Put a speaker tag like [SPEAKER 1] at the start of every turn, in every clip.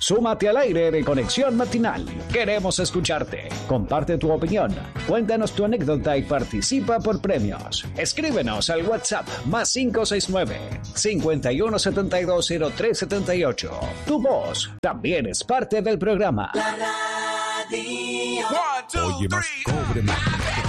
[SPEAKER 1] Súmate al aire de Conexión Matinal. Queremos escucharte. Comparte tu opinión. Cuéntanos tu anécdota y participa por premios. Escríbenos al WhatsApp +569 51720378. Tu voz también es parte del programa.
[SPEAKER 2] La radio.
[SPEAKER 3] Oye, más cobre más.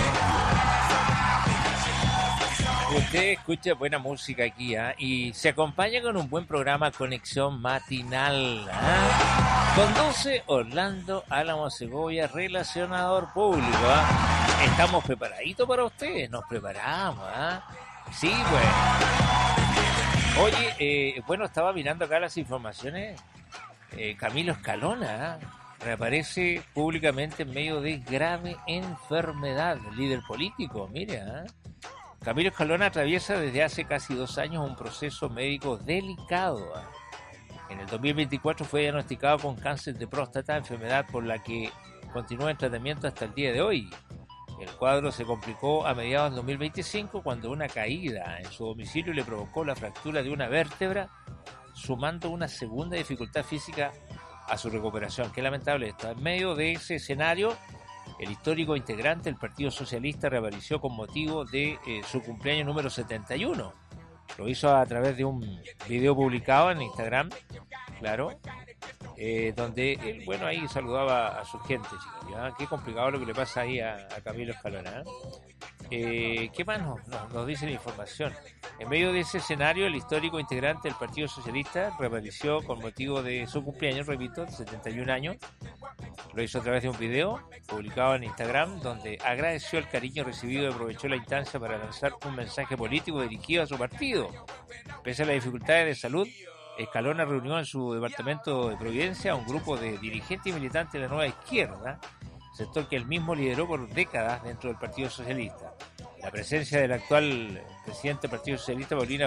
[SPEAKER 4] Usted escucha buena música aquí, y se acompaña con un buen programa Conexión Matinal. Conduce Orlando Álamo Segovia, relacionador público. Estamos preparaditos para ustedes, nos preparamos. Sí, bueno. Oye, estaba mirando acá las informaciones. Camilo Escalona reaparece públicamente en medio de grave enfermedad. Líder político, mire, Camilo Escalona atraviesa desde hace casi 2 años un proceso médico delicado. En el 2024 fue diagnosticado con cáncer de próstata, enfermedad por la que continúa en tratamiento hasta el día de hoy. El cuadro se complicó a mediados del 2025 cuando una caída en su domicilio le provocó la fractura de una vértebra, sumando una segunda dificultad física a su recuperación. Qué lamentable esto. En medio de ese escenario, el histórico integrante del Partido Socialista reapareció con motivo de su cumpleaños número 71. Lo hizo a través de un video publicado en Instagram, claro, donde él, ahí saludaba a su gente, chiquillos. Qué complicado lo que le pasa ahí a Camilo Escalona. ¿Qué más nos dice la información? En medio de ese escenario, el histórico integrante del Partido Socialista reapareció con motivo de su cumpleaños, repito, 71 años. Lo hizo a través de un video publicado en Instagram, donde agradeció el cariño recibido y aprovechó la instancia para lanzar un mensaje político dirigido a su partido. Pese a las dificultades de salud, Escalona reunió en su departamento de Providencia a un grupo de dirigentes y militantes de la Nueva Izquierda, sector que él mismo lideró por décadas dentro del Partido Socialista. La presencia del actual presidente del Partido Socialista, Paulina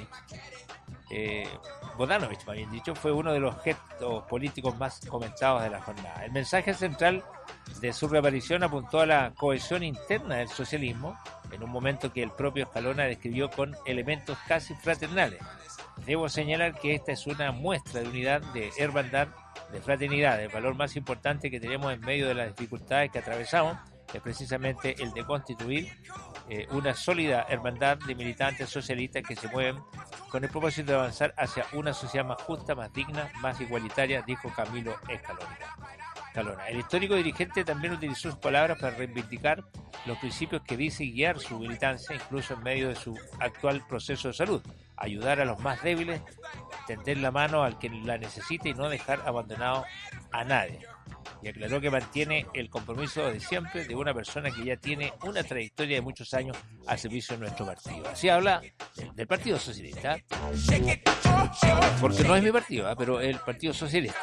[SPEAKER 4] Bodanovich, más bien dicho, fue uno de los gestos políticos más comentados de la jornada. El mensaje central de su reaparición apuntó a la cohesión interna del socialismo, en un momento que el propio Escalona describió con elementos casi fraternales. Debo señalar que esta es una muestra de unidad, de hermandad, de fraternidad. El valor más importante que tenemos en medio de las dificultades que atravesamos es precisamente el de constituir una sólida hermandad de militantes socialistas que se mueven con el propósito de avanzar hacia una sociedad más justa, más digna, más igualitaria, dijo Camilo Escalona. El histórico dirigente también utilizó sus palabras para reivindicar los principios que dice guiar su militancia, incluso en medio de su actual proceso de salud: ayudar a los más débiles, tender la mano al que la necesite y no dejar abandonado a nadie. Y aclaró que mantiene el compromiso de siempre de una persona que ya tiene una trayectoria de muchos años al servicio de nuestro partido. Así habla del Partido Socialista, porque no es mi partido, pero el Partido Socialista.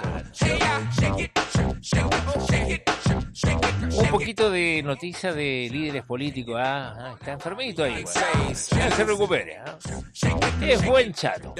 [SPEAKER 4] Un poquito de noticia de líderes políticos. Está enfermito ahí, ya se recupere. Es buen chato.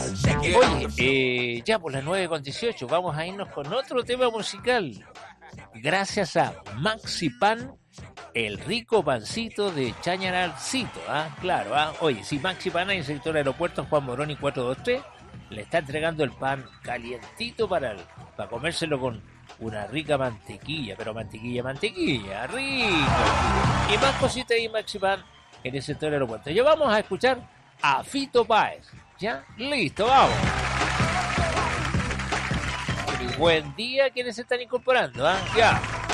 [SPEAKER 4] Oye, ya por las 9:18 vamos a irnos con otro tema musical. Gracias a Maxi Pan, el rico pancito de Chañaralcito. Claro, Oye, si Maxi Pan en el sector aeropuerto Juan Moroni 423 le está entregando el pan calientito para comérselo con una rica mantequilla, pero mantequilla, rica. Y más cositas ahí, Maxi Pan, en el sector aeropuerto. Ya vamos a escuchar a Fito Páez. ¿Ya? Listo, vamos. Buen día, quienes se están incorporando, Ya.